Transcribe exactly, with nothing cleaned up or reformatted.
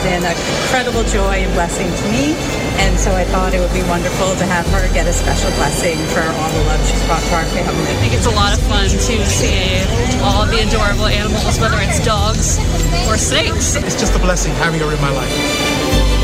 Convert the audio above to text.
been an incredible joy and blessing to me. And so I thought it would be wonderful to have her get a special blessing for all the love she's brought to our family. I think it's a lot of fun to see all of the adorable animals, whether it's dogs or snakes. It's just a blessing having her in my life.